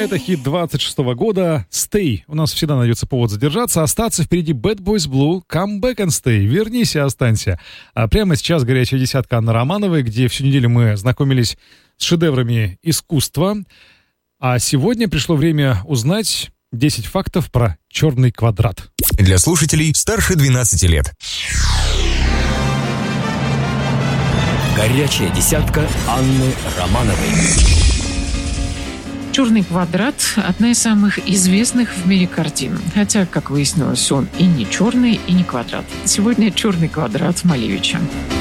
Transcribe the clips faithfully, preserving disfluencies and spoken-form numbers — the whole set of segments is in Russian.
Это хит двадцать шестого года «Stay». У нас всегда найдется повод задержаться, остаться. Впереди Bad Boys Blue «Come Back and Stay». Вернись и останься. А прямо сейчас горячая десятка Анны Романовой, где всю неделю мы знакомились с шедеврами искусства. А сегодня пришло время узнать десять фактов про черный квадрат. Для слушателей старше двенадцати лет. Горячая десятка Анны Романовой. «Черный квадрат» — одна из самых известных в мире картин. Хотя, как выяснилось, он и не черный, и не квадрат. Сегодня «Черный квадрат» Малевича.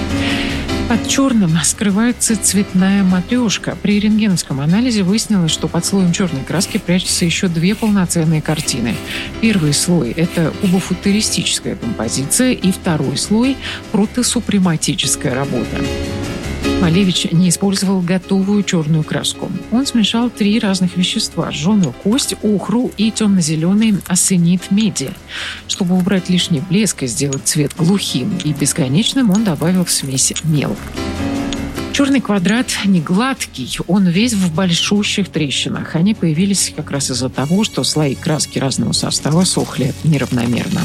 Под черным скрывается цветная матрешка. При рентгеновском анализе выяснилось, что под слоем черной краски прячутся еще две полноценные картины. Первый слой – это кубофутуристическая композиция, и второй слой – протосупрематическая работа. Малевич не использовал готовую черную краску. Он смешал три разных вещества – жженую кость, охру и темно-зеленый ассенит меди. Чтобы убрать лишний блеск и сделать цвет глухим и бесконечным, он добавил в смесь мел. Черный квадрат не гладкий, он весь в большущих трещинах. Они появились как раз из-за того, что слои краски разного состава сохли неравномерно.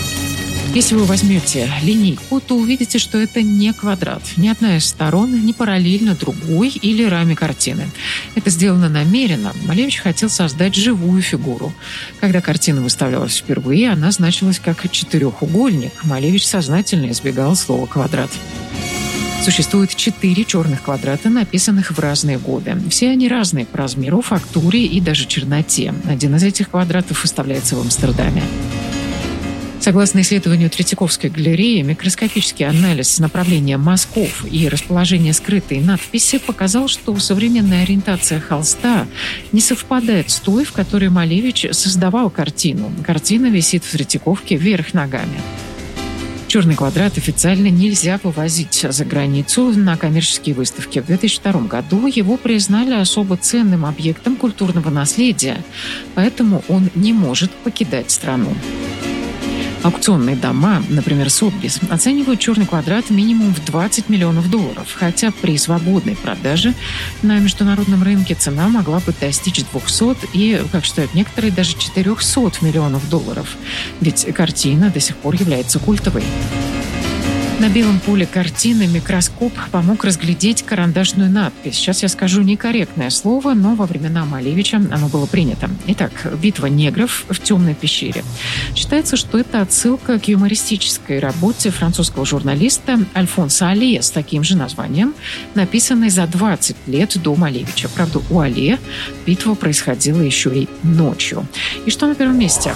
Если вы возьмете линейку, то увидите, что это не квадрат. Ни одна из сторон не параллельна другой или раме картины. Это сделано намеренно. Малевич хотел создать живую фигуру. Когда картина выставлялась впервые, она значилась как четырехугольник. Малевич сознательно избегал слова «квадрат». Существует четыре черных квадрата, написанных в разные годы. Все они разные по размеру, фактуре и даже черноте. Один из этих квадратов выставляется в Амстердаме. Согласно исследованию Третьяковской галереи, микроскопический анализ направления мазков и расположения скрытой надписи показал, что современная ориентация холста не совпадает с той, в которой Малевич создавал картину. Картина висит в Третьяковке вверх ногами. «Черный квадрат» официально нельзя вывозить за границу на коммерческие выставки. В две тысячи втором году его признали особо ценным объектом культурного наследия, поэтому он не может покидать страну. Аукционные дома, например, Сотбис, оценивают «Черный квадрат» минимум в двадцать миллионов долларов, хотя при свободной продаже на международном рынке цена могла бы достичь двухсот и, как считают некоторые, даже четырехсот миллионов долларов. Ведь картина до сих пор является культовой. На белом поле картины микроскоп помог разглядеть карандашную надпись. Сейчас я скажу некорректное слово, но во времена Малевича оно было принято. Итак, «Битва негров в темной пещере». Считается, что это отсылка к юмористической работе французского журналиста Альфонса Алле с таким же названием, написанной за двадцать лет до Малевича. Правда, у Алле битва происходила еще и ночью. И что на первом месте?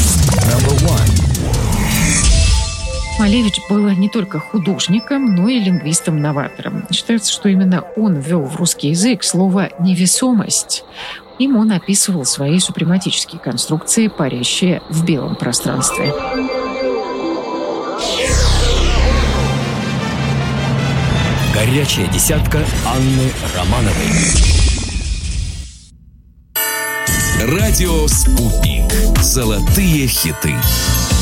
Малевич был не только художником, но и лингвистом-новатором. Считается, что именно он ввел в русский язык слово «невесомость». Им он описывал свои супрематические конструкции, парящие в белом пространстве. Горячая десятка Анны Романовой. Радио «Спутник». Золотые хиты.